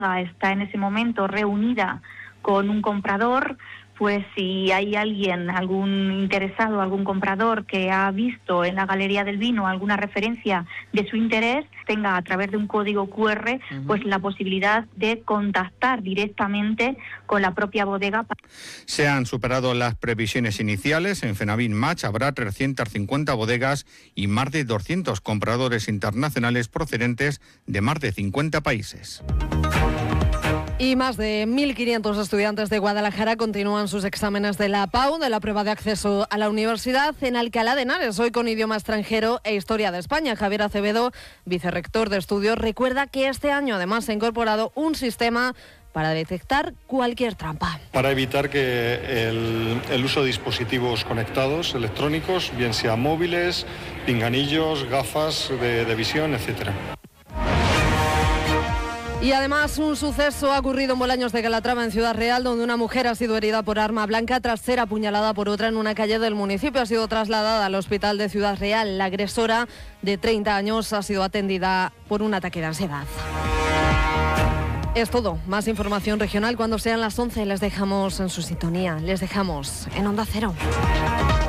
está en ese momento reunida con un comprador, pues si hay alguien, algún interesado, algún comprador que ha visto en la Galería del Vino alguna referencia de su interés, tenga a través de un código QR pues la posibilidad de contactar directamente con la propia bodega. Se han superado las previsiones iniciales. En Fenavin Match habrá 350 bodegas y más de 200 compradores internacionales procedentes de más de 50 países. Y más de 1.500 estudiantes de Guadalajara continúan sus exámenes de la PAU, de la prueba de acceso a la universidad, en Alcalá de Henares, hoy con idioma extranjero e historia de España. Javier Acevedo, vicerrector de estudios, recuerda que este año además se ha incorporado un sistema para detectar cualquier trampa. Para evitar que el uso de dispositivos conectados electrónicos, bien sea móviles, pinganillos, gafas de visión, etcétera. Y además un suceso ha ocurrido en Bolaños de Calatrava, en Ciudad Real, donde una mujer ha sido herida por arma blanca tras ser apuñalada por otra en una calle del municipio. Ha sido trasladada al hospital de Ciudad Real. La agresora, de 30 años, ha sido atendida por un ataque de ansiedad. Es todo. Más información regional cuando sean las 11. Les dejamos en su sintonía. Les dejamos en Onda Cero.